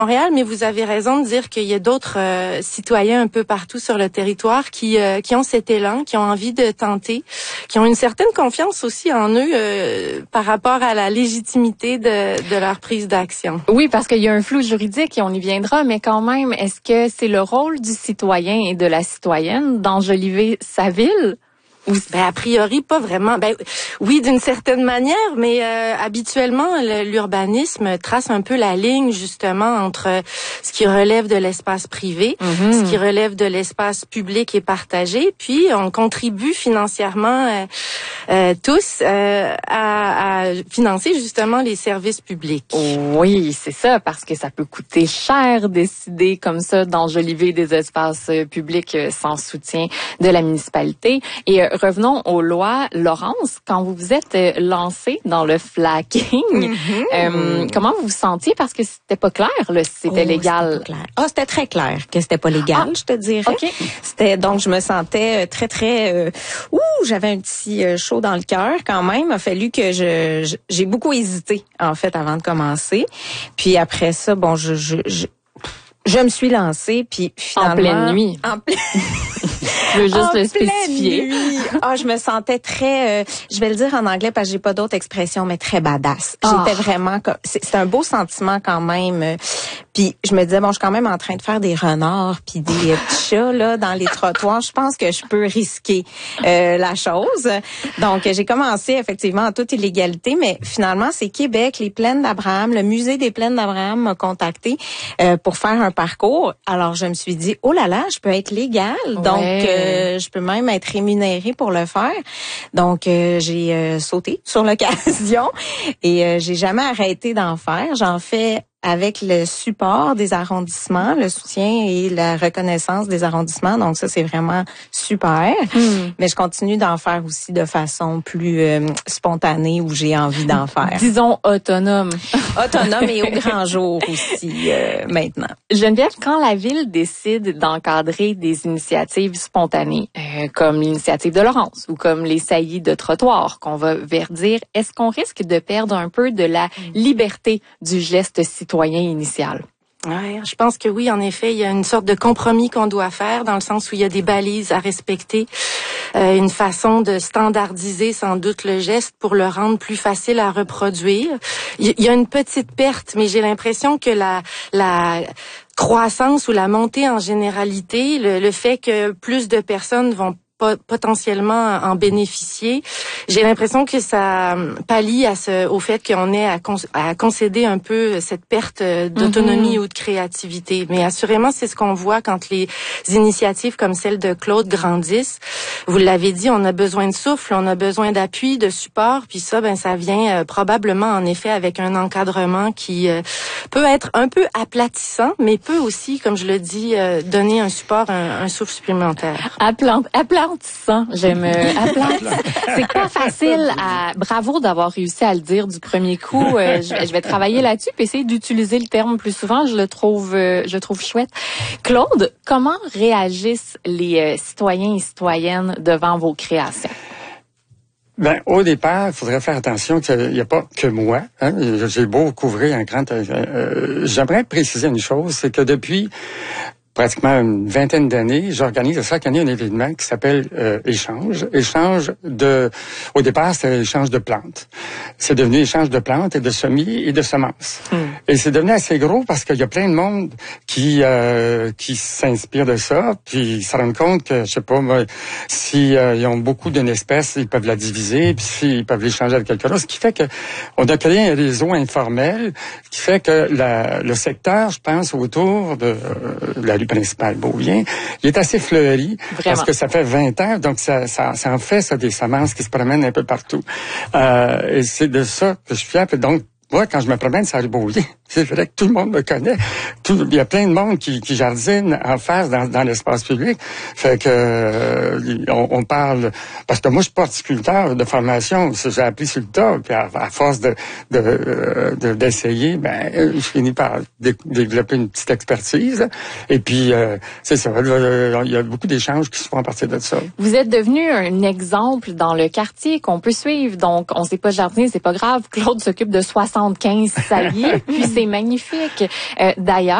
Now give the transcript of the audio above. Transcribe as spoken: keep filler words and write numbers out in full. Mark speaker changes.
Speaker 1: Montréal, mais vous avez raison de dire qu'il y a d'autres euh, citoyens un peu partout sur le territoire qui euh, qui ont cet élan, qui ont envie de tenter, qui ont une certaine confiance aussi en eux euh, par rapport à la légitimité de, de leur prise d'action.
Speaker 2: Oui, parce qu'il y a un flou juridique et on y viendra, mais quand même, est-ce que c'est le rôle du citoyen et de la citoyenne d'enjoliver sa ville?
Speaker 1: Ou, ben, a priori, pas vraiment. Ben, oui, d'une certaine manière, mais euh, habituellement, le, l'urbanisme trace un peu la ligne, justement, entre ce qui relève de l'espace privé, mm-hmm. ce qui relève de l'espace public et partagé, puis on contribue financièrement euh, euh, tous euh, à, à financer, justement, les services publics.
Speaker 2: Oui, c'est ça, parce que ça peut coûter cher décider comme ça d'enjoliver des espaces publics sans soutien de la municipalité. Et euh, revenons aux lois. Laurence, quand vous vous êtes lancée dans le flacking, mm-hmm. euh, comment vous vous sentiez? Parce que c'était pas clair, là, si c'était
Speaker 3: oh,
Speaker 2: légal.
Speaker 3: C'était clair. Ah, c'était très clair que c'était pas légal, ah, je te dirais.
Speaker 2: Okay.
Speaker 3: C'était donc je me sentais très très euh, ouh, j'avais un petit euh, chaud dans le cœur quand même. Il a fallu que je, je j'ai beaucoup hésité en fait avant de commencer. Puis après ça, bon, je je je, je me suis lancée puis finalement
Speaker 2: en pleine nuit.
Speaker 3: En pleine
Speaker 2: Je veux juste en le spécifier.
Speaker 3: Ah, je me sentais très, euh, je vais le dire en anglais parce que j'ai pas d'autre expression, mais très badass. Oh. J'étais vraiment, c'est, c'est un beau sentiment quand même. Puis je me disais bon, je suis quand même en train de faire des renards puis des petits chats là dans les trottoirs. Je pense que je peux risquer euh, la chose. Donc j'ai commencé effectivement en toute illégalité, mais finalement c'est Québec, les Plaines d'Abraham, le musée des Plaines d'Abraham m'a contacté euh, pour faire un parcours. Alors je me suis dit oh là là, je peux être légale. Donc
Speaker 2: ouais.
Speaker 3: euh, je peux même être rémunérée pour le faire. Donc euh, j'ai euh, sauté sur l'occasion et euh, j'ai jamais arrêté d'en faire. J'en fais avec le support des arrondissements, le soutien et la reconnaissance des arrondissements. Donc ça, c'est vraiment super. Mm. Mais je continue d'en faire aussi de façon plus euh, spontanée où j'ai envie d'en faire.
Speaker 2: Disons autonome.
Speaker 3: Autonome et au grand jour aussi euh, maintenant.
Speaker 2: Geneviève, quand la ville décide d'encadrer des initiatives spontanées, euh, comme l'initiative de Laurence ou comme les saillies de trottoir qu'on va verdir, est-ce qu'on risque de perdre un peu de la liberté du geste citoyen initial?
Speaker 1: Ouais, je pense que oui, en effet, il y a une sorte de compromis qu'on doit faire dans le sens où il y a des balises à respecter, euh, une façon de standardiser sans doute le geste pour le rendre plus facile à reproduire. Il y a une petite perte, mais j'ai l'impression que la la croissance ou la montée en généralité, le, le fait que plus de personnes vont potentiellement en bénéficier. J'ai l'impression que ça pallie à ce, au fait qu'on ait à, con, à concéder un peu cette perte d'autonomie mm-hmm. ou de créativité. Mais assurément, c'est ce qu'on voit quand les initiatives comme celle de Claude grandissent. Vous l'avez dit, on a besoin de souffle, on a besoin d'appui, de support, puis ça, ben, ça vient euh, probablement en effet avec un encadrement qui euh, peut être un peu aplatissant, mais peut aussi, comme je le dis, euh, donner un support, un, un souffle supplémentaire.
Speaker 2: Aplant, aplant J'aime euh, c'est pas facile à bravo d'avoir réussi à le dire du premier coup. Euh, je, je vais travailler là-dessus puis essayer d'utiliser le terme plus souvent. Je le trouve euh, je le trouve chouette. Claude, comment réagissent les euh, citoyens et citoyennes devant vos créations?
Speaker 4: Ben, au départ, il faudrait faire attention qu'il n'y a pas que moi. Hein? J'ai beau couvrir un grand... Euh, j'aimerais préciser une chose, c'est que depuis pratiquement une vingtaine d'années, j'organise chaque année un événement qui s'appelle euh, Échange. Échange de... Au départ, c'était échange de plantes. C'est devenu échange de plantes et de semis et de semences. Mm. Et c'est devenu assez gros parce qu'il y a plein de monde qui euh, qui s'inspire de ça, puis ils se rendent compte que, je sais pas, moi, si euh, ils ont beaucoup d'une espèce, ils peuvent la diviser, puis s'ils peuvent l'échanger avec quelque chose, ce qui fait que on a créé un réseau informel qui fait que la, le secteur, je pense, autour de euh, la rue principale Beaubien, il est assez fleuri. Vraiment. Parce que ça fait vingt ans, donc ça, ça, ça en fait ça des semences qui se promènent un peu partout. Euh, et c'est de ça que je suis fier. Donc, moi, quand je me promène sur la rue Beaubien, c'est vrai que tout le monde me connaît. Tout, il y a plein de monde qui, qui jardine en face dans, dans l'espace public. Fait que euh, on, on parle... Parce que moi, je suis pas horticulteur de formation. J'ai appris sur le tas. Puis à, à force de, de, de d'essayer, ben, je finis par dé, développer une petite expertise. Et puis, euh, c'est ça. Il y a beaucoup d'échanges qui se font à partir de ça.
Speaker 2: Vous êtes devenu un exemple dans le quartier qu'on peut suivre. Donc, on sait pas jardiner, c'est pas grave. Claude s'occupe de soixante soixante-quinze saillies, puis c'est magnifique. Euh, d'ailleurs,